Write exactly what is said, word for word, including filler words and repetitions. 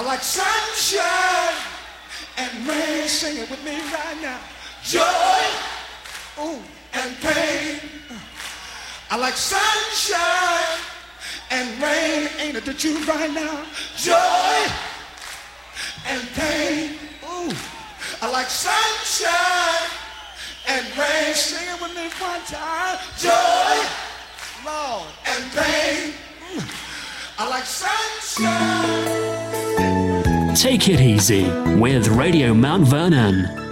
like sunshine and rain. Sing it with me right now. Joy, ooh, and pain. I like sunshine and rain. Ain't it the truth right now? Joy and pain. Ooh, I like sunshine and rain. Sing it with me one time. Joy, Lord, and pain. I like sunshine. Take it easy with Radio Mount Vernon.